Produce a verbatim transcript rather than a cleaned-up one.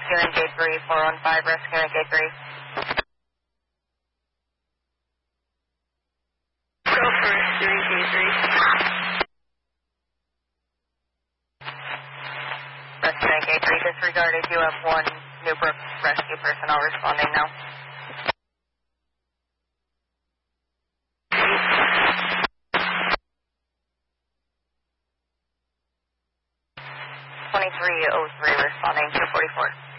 rescue in gate three, four one five, rescue in gate three. Go for rescue in gate three. Rescue in gate three, disregarded. You have one Newbrook rescue personnel responding now. twenty-three oh three responding, two forty-four.